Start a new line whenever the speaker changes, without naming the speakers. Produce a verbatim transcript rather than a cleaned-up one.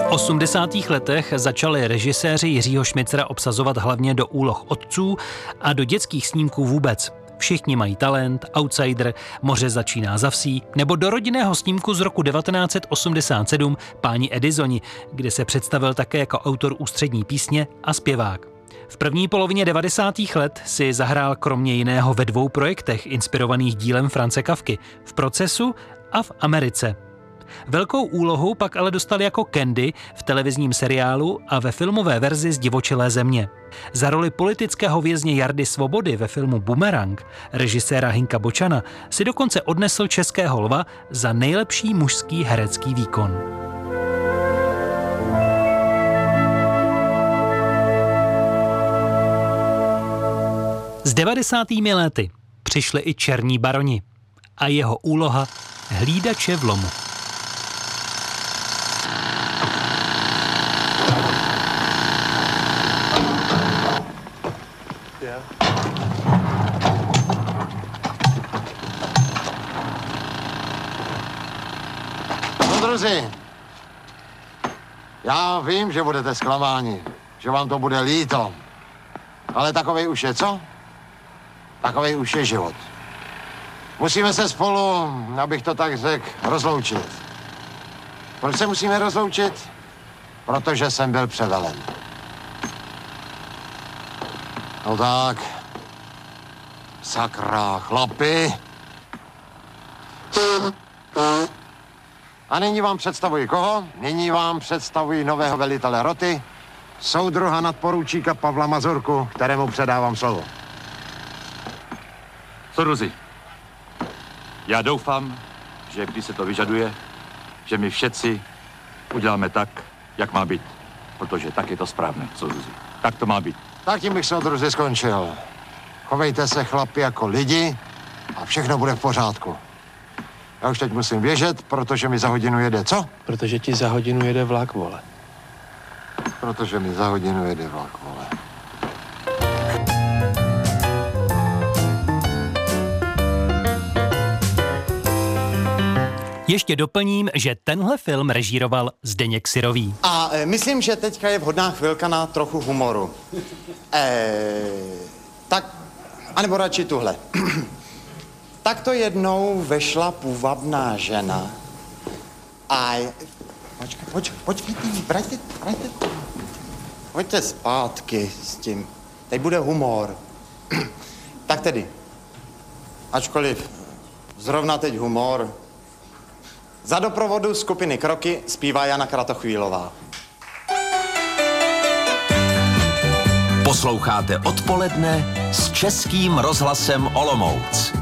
osmdesátých letech začali režiséři Jiřího Šmicera obsazovat hlavně do úloh otců a do dětských snímků vůbec. Všichni mají talent, Outsider, Moře začíná za vsí, nebo do rodinného snímku z roku devatenáct set osmdesát sedm Páni Edisoni, kde se představil také jako autor ústřední písně a zpěvák. V první polovině devadesátých let si zahrál kromě jiného ve dvou projektech inspirovaných dílem Franze Kafky, V procesu a V Americe. Velkou úlohu pak ale dostal jako Candy v televizním seriálu a ve filmové verzi Zdivočelé země. Za roli politického vězně Jardy Svobody ve filmu Bumerang režiséra Hinka Bočana si dokonce odnesl Českého lva za nejlepší mužský herecký výkon. S devadesátými léty přišli i Černí baroni a jeho úloha Hlídače v lomu.
Soudruzi, já vím, že budete zklamáni, že vám to bude líto, ale takovej už je co? Takovej už je život. Musíme se spolu, abych to tak řekl, rozloučit. Proč se musíme rozloučit? Protože jsem byl převelen. No tak, sakra, chlapi. A nyní vám představuji koho? Nyní vám představuji nového velitele roty, soudruha nadporučíka Pavla Mazurku, kterému předávám slovo.
Soudruzi, já doufám, že když se to vyžaduje, že my všetci uděláme tak, jak má být. Protože tak je to správné, soudruzi. Tak to má být.
Tak tím bych soudruzi skončil. Chovejte se, chlapi, jako lidi a všechno bude v pořádku. Já už teď musím běžet, protože mi za hodinu jede co?
Protože ti za hodinu jede vlak, vole.
Protože mi za hodinu jede vlak, vole.
Ještě doplním, že tenhle film režíroval Zdeněk Syrový.
A e, myslím, že teďka je vhodná chvilka na trochu humoru. E, tak, anebo radši tuhle. Tak to jednou vešla půvabná žena a... Počkej, počkej, počkejte, vraťte, vraťte. Pojďte zpátky s tím. Teď bude humor. Tak tedy, ačkoliv zrovna teď humor, za doprovodu skupiny Kroky zpívá Jana Kratochvílová.
Posloucháte Odpoledne s Českým rozhlasem Olomouc.